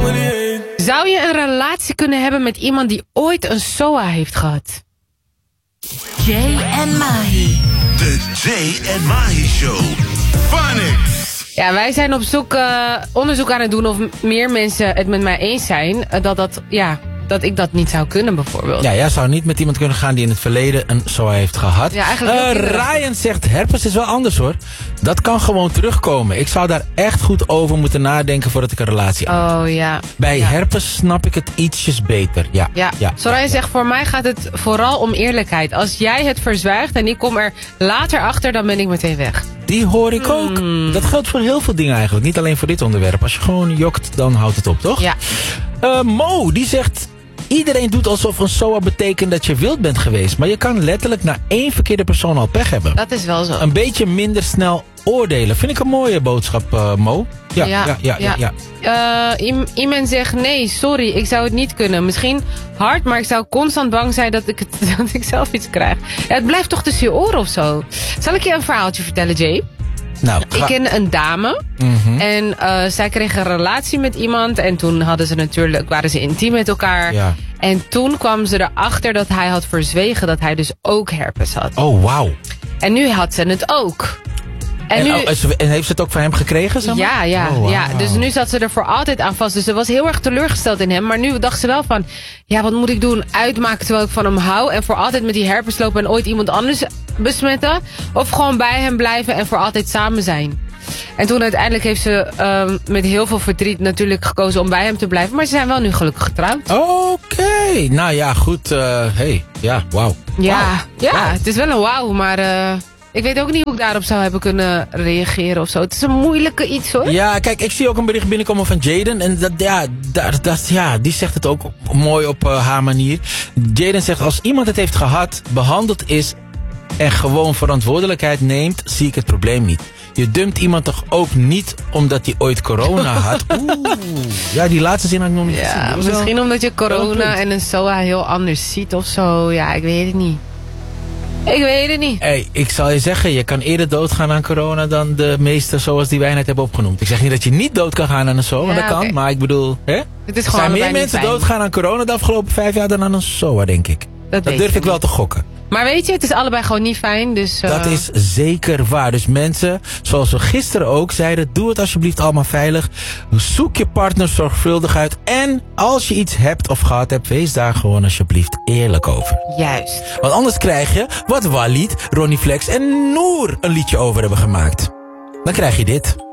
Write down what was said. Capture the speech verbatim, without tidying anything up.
Zou je een relatie kunnen hebben met iemand die ooit een S O A heeft gehad? Jay en Mahi. De Jay en Mahi Show. Phonics. Ja, wij zijn op zoek, uh, onderzoek aan het doen of m- meer mensen het met mij eens zijn. Uh, dat, dat, ja, dat ik dat niet zou kunnen bijvoorbeeld. Ja, jij zou niet met iemand kunnen gaan die in het verleden een S O A heeft gehad. Ja, eigenlijk heel uh, kinderachtig. Ryan zegt, herpes is wel anders hoor. Dat kan gewoon terugkomen. Ik zou daar echt goed over moeten nadenken voordat ik een relatie aan. Oh ja. Bij ja. herpes snap ik het ietsjes beter. Ja, Ja, ja, Soraya ja. zegt, voor mij gaat het vooral om eerlijkheid. Als jij het verzwijgt en ik kom er later achter, dan ben ik meteen weg. Die hoor ik ook. Hmm. Dat geldt voor heel veel dingen eigenlijk. Niet alleen voor dit onderwerp. Als je gewoon jokt, dan houdt het op, toch? Ja. Uh, Mo, die zegt... Iedereen doet alsof een S O A betekent dat je wild bent geweest. Maar je kan letterlijk na één verkeerde persoon al pech hebben. Dat is wel zo. Een beetje minder snel oordelen. Vind ik een mooie boodschap, uh, Mo. Ja, ja, ja. ja, ja, ja. Uh, i- iemand zegt, nee, sorry, ik zou het niet kunnen. Misschien hard, maar ik zou constant bang zijn dat ik, het, dat ik zelf iets krijg. Ja, het blijft toch tussen je oren of zo. Zal ik je een verhaaltje vertellen, Jay? Nou, Ik ken een dame mm-hmm. en uh, zij kreeg een relatie met iemand. En toen hadden ze natuurlijk, waren ze intiem met elkaar. Ja. En toen kwam ze erachter dat hij had verzwegen dat hij dus ook herpes had. Oh, wauw. En nu had ze het ook. En, En, nu, oh, is- en heeft ze het ook van hem gekregen? Zeg maar? ja, ja, Oh, wauw. ja, dus nu zat ze er voor altijd aan vast. Dus ze was heel erg teleurgesteld in hem. Maar nu dacht ze wel van, ja, wat moet ik doen? Uitmaken terwijl ik van hem hou. En voor altijd met die herpes lopen en ooit iemand anders besmetten. Of gewoon bij hem blijven en voor altijd samen zijn. En toen uiteindelijk heeft ze um, met heel veel verdriet natuurlijk gekozen om bij hem te blijven. Maar ze zijn wel nu gelukkig getrouwd. Oké. Nou ja, goed. Uh, hey, ja, wauw. Ja, Wauw. ja, Wauw. het is wel een wauw, maar uh, ik weet ook niet hoe ik daarop zou hebben kunnen reageren of zo. Het is een moeilijke iets hoor. Ja, kijk, ik zie ook een bericht binnenkomen van Jaden. En dat, ja, dat, dat, ja, die zegt het ook mooi op uh, haar manier. Jaden zegt, als iemand het heeft gehad, behandeld is en gewoon verantwoordelijkheid neemt, zie ik het probleem niet. Je dumpt iemand toch ook niet omdat hij ooit corona had? Oeh, ja, die laatste zin had ik nog niet gezien. Ja, Dat was wel- misschien omdat je wel een corona punt. en een S O A heel anders ziet of zo. Ja, ik weet het niet. Ik weet het niet. Hey, ik zal je zeggen, je kan eerder doodgaan aan corona dan de meeste zoals die wij net hebben opgenoemd. Ik zeg niet dat je niet dood kan gaan aan een S O A, want Ja, dat kan. oké. Maar ik bedoel, hè? Het is Er gewoon zijn meer allebei niet mensen fijn. doodgaan aan corona de afgelopen vijf jaar dan aan een S O A, denk ik. Dat, weet durf ik ik wel niet. te gokken. Maar weet je, het is allebei gewoon niet fijn. Dus, uh, Dat is zeker waar. Dus mensen, zoals we gisteren ook zeiden, doe het alsjeblieft allemaal veilig. Zoek je partner zorgvuldig uit. En als je iets hebt of gehad hebt, wees daar gewoon alsjeblieft eerlijk over. Juist. Want anders krijg je wat Walid, Ronnie Flex en Noor een liedje over hebben gemaakt. Dan krijg je dit.